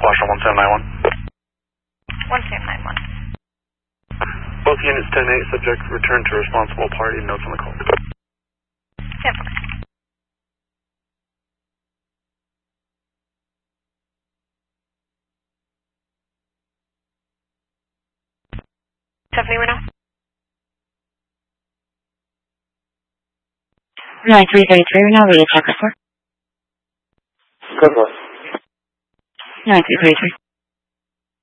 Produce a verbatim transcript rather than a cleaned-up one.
Washington one seven nine one. one seven nine one. Both units ten eight, subject return to responsible party, notes on the call. ten four. Stephanie Reno. nine three three three, now read check report. Good one. nine three three three.